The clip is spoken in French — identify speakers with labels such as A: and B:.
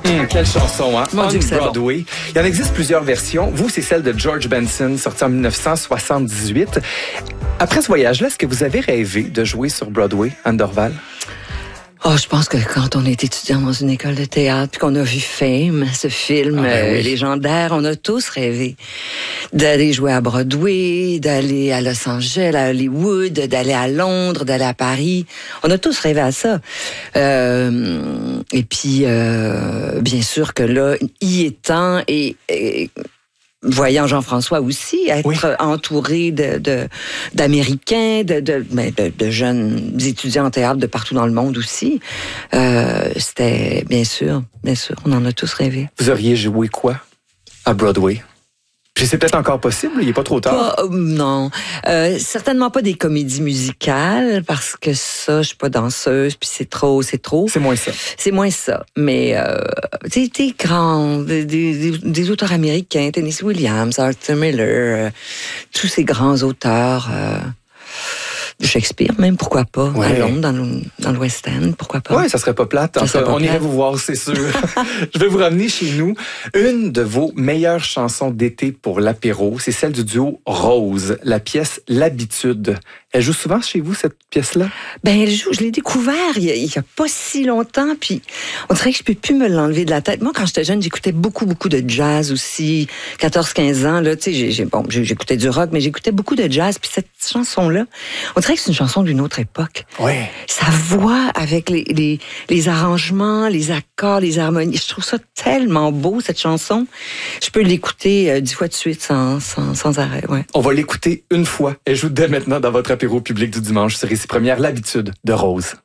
A: Quelle chanson, hein?
B: Mon Dieu,
A: On
B: c'est
A: Broadway.
B: bon.
A: Il y en existe plusieurs versions. Vous, c'est celle de George Benson, sortie en 1978. Après ce voyage-là, est-ce que vous avez rêvé de jouer sur Broadway, Anne Dorval?
B: Oh, je pense que quand on est étudiant dans une école de théâtre, puis qu'on a vu Fame, ce film
A: oui.
B: légendaire, on a tous rêvé d'aller jouer à Broadway, d'aller à Los Angeles, à Hollywood, d'aller à Londres, d'aller à Paris. On a tous rêvé à ça. Et puis, bien sûr que là, y étant et voyant Jean-François aussi, être entouré d'Américains, de jeunes étudiants en théâtre de partout dans le monde aussi, c'était bien sûr, on en a tous rêvé.
A: Vous auriez joué quoi à Broadway? Puis c'est peut-être encore possible, il n'est pas trop tard.
B: Non, certainement pas des comédies musicales, parce que ça, je suis pas danseuse, puis c'est trop.
A: C'est moins ça.
B: C'est moins ça. Mais, tu sais, des grands, des auteurs américains, Tennessee Williams, Arthur Miller, tous ces grands auteurs, Shakespeare même, pourquoi pas, à Londres, dans le West End, pourquoi pas.
A: Oui, ça serait pas plate. On irait vous voir, c'est sûr. Je vais vous ramener chez nous. Une de vos meilleures chansons d'été pour l'apéro, c'est celle du duo Rose, la pièce L'Habitude. Elle joue souvent chez vous, cette pièce-là?
B: Ben, elle joue, je l'ai découvert il y a pas si longtemps, puis on dirait que je peux plus me l'enlever de la tête. Moi, quand j'étais jeune, j'écoutais beaucoup de jazz aussi. 14-15 ans, là, tu sais, j'écoutais du rock, mais j'écoutais beaucoup de jazz, puis cette chanson-là, on dirait que c'est une chanson d'une autre époque.
A: Oui.
B: Sa voix avec les arrangements, les accords, les harmonies, je trouve ça tellement beau, cette chanson. Je peux l'écouter 10 fois de suite sans arrêt, ouais.
A: On va l'écouter une fois. Elle joue dès maintenant dans votre apéro public du dimanche sur Ici Première, L'Habitude de Rose.